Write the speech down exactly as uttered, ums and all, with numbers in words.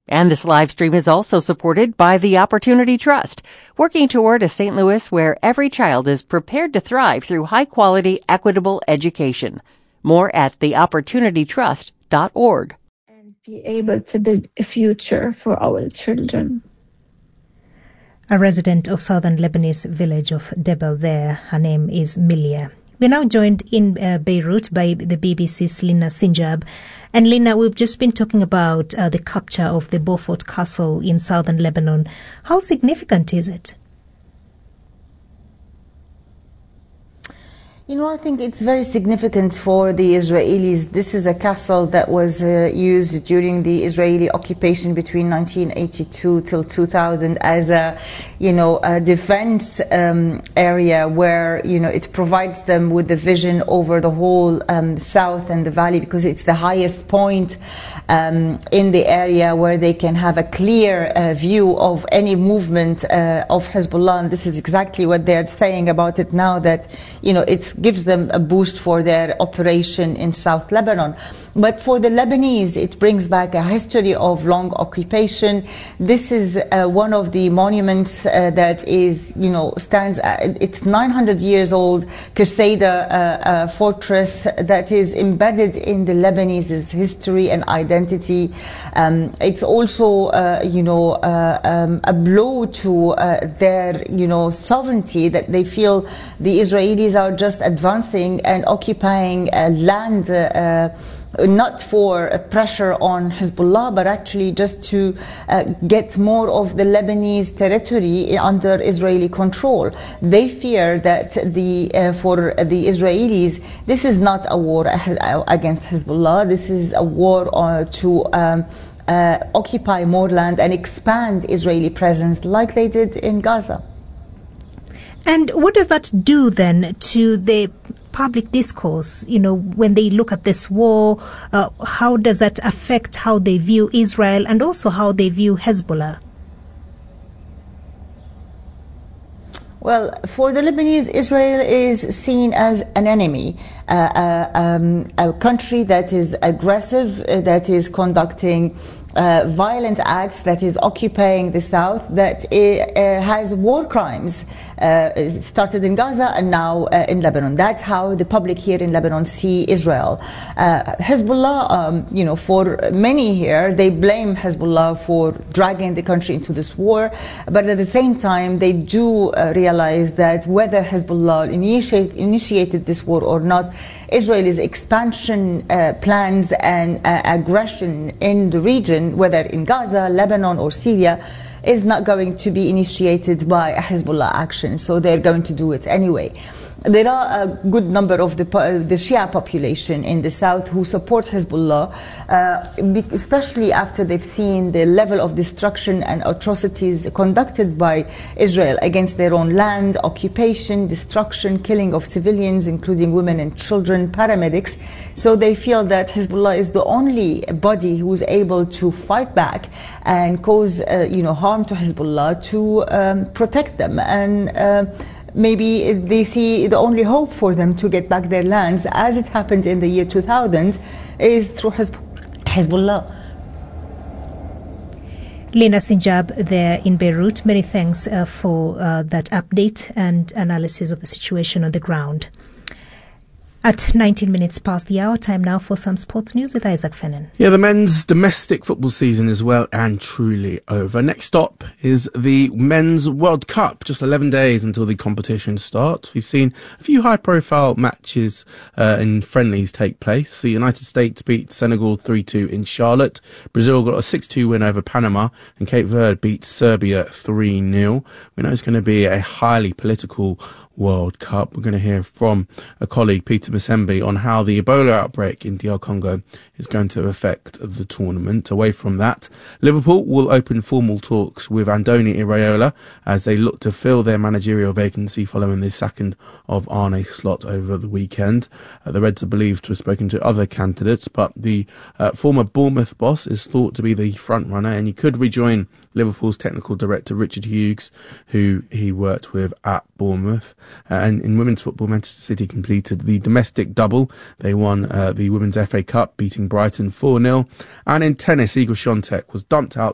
And this live stream is also supported by the Opportunity Trust, working toward a Saint Louis where every child is prepared to thrive through high-quality, equitable education. More at the opportunity trust dot org. And be able to build a future for our children. A resident of southern Lebanese village of Debel there, her name is Milia. We're now joined in uh, Beirut by the B B C's Lina Sinjab. And Lina, we've just been talking about uh, the capture of the Beaufort Castle in southern Lebanon. How significant is it? You know, I think it's very significant for the Israelis. This is a castle that was uh, used during the Israeli occupation between nineteen eighty-two till two thousand as a, you know, a defense um, area where, you know, it provides them with the vision over the whole um, south and the valley, because it's the highest point um, in the area where they can have a clear uh, view of any movement uh, of Hezbollah. And this is exactly what they're saying about it now, that, you know, it's gives them a boost for their operation in South Lebanon. But for the Lebanese, it brings back a history of long occupation. This is uh, one of the monuments uh, that is, you know, stands, uh, it's nine hundred years old, Qusayda uh, uh, fortress that is embedded in the Lebanese history and identity. Um, it's also, uh, you know, uh, um, a blow to uh, their, you know, sovereignty, that they feel the Israelis are just advancing and occupying uh, land uh, not for uh, pressure on Hezbollah, but actually just to uh, get more of the Lebanese territory under Israeli control. They fear that the uh, for the Israelis, this is not a war against Hezbollah. This is a war uh, to um, uh, occupy more land and expand Israeli presence like they did in Gaza. And what does that do then to the public discourse? You know, when they look at this war, uh, how does that affect how they view Israel and also how they view Hezbollah? Well, for the Lebanese, Israel is seen as an enemy, uh, uh, um, a country that is aggressive, uh, that is conducting Uh, violent acts, that is occupying the south, that uh, uh, has war crimes, uh, started in Gaza and now uh, in Lebanon. That's how the public here in Lebanon see Israel. Uh, Hezbollah, um, you know, for many here, they blame Hezbollah for dragging the country into this war, but at the same time, they do uh, realize that whether Hezbollah initiate, initiated this war or not, Israel's expansion uh, plans and uh, aggression in the region, whether in Gaza, Lebanon, or Syria, is not going to be initiated by a Hezbollah action. So they're going to do it anyway. There are a good number of the, the Shia population in the south who support Hezbollah, uh, especially after they've seen the level of destruction and atrocities conducted by Israel against their own land, occupation, destruction, killing of civilians, including women and children, paramedics. So they feel that Hezbollah is the only body who is able to fight back and cause, uh, you know, harm to Hezbollah to um, protect them. And uh, maybe they see the only hope for them to get back their lands, as it happened in the year two thousand, is through Hezbollah. Lina Sinjab there in Beirut, many thanks uh, for uh, that update and analysis of the situation on the ground. At nineteen minutes past the hour, time now for some sports news with Isaac Fennan. Yeah, the men's domestic football season is well and truly over. Next stop is the Men's World Cup. Just eleven days until the competition starts. We've seen a few high-profile matches uh, and friendlies take place. The United States beat Senegal three two in Charlotte. Brazil got a six two win over Panama, and Cape Verde beat Serbia three nil. We know it's going to be a highly political World Cup. We're going to hear from a colleague, Peter Musembi, on how the Ebola outbreak in D R Congo is going to affect the tournament. Away from that, Liverpool will open formal talks with Andoni Iraola as they look to fill their managerial vacancy following the sacking of Arne Slot over the weekend. Uh, the Reds are believed to have spoken to other candidates, but the uh, former Bournemouth boss is thought to be the front runner, and he could rejoin Liverpool's technical director Richard Hughes, who he worked with at Bournemouth. Uh, and in women's football, Manchester City completed the domestic double. They won uh, the Women's F A Cup, beating Brighton four nil. And in tennis, Iga Świątek was dumped out